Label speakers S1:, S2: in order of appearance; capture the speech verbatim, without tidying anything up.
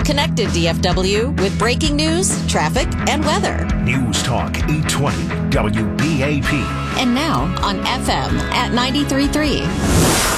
S1: connected D F W with breaking news, traffic, and weather.
S2: News Talk eight twenty W B A P.
S1: And now on F M at ninety-three point three.